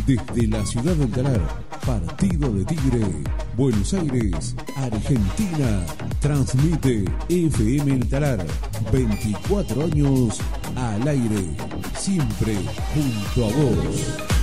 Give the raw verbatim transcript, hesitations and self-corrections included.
Desde la ciudad del Talar, partido de Tigre, Buenos Aires, Argentina, transmite F M El Talar, veinticuatro años al aire, siempre junto a vos.